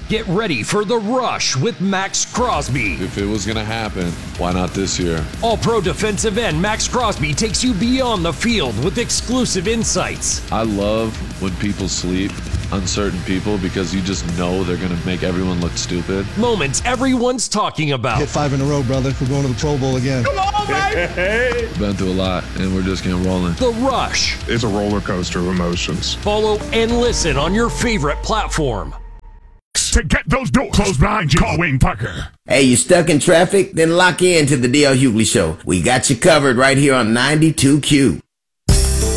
Get ready for The Rush with Max Crosby. If it was going to happen, why not this year? All-Pro defensive end Max Crosby takes you beyond the field with exclusive insights. I love when people sleep on certain people because you just know they're going to make everyone look stupid. Moments everyone's talking about. Hit 5 in a row, brother. We're going to the Pro Bowl again. Come on, baby! Been through a lot, and we're just getting rolling. The Rush. It's a roller coaster of emotions. Follow and listen on your favorite platform. To get those doors closed behind you, call Wayne Parker. Hey, you stuck in traffic? Then lock in to the D.L. Hughley Show. We got you covered right here on 92Q.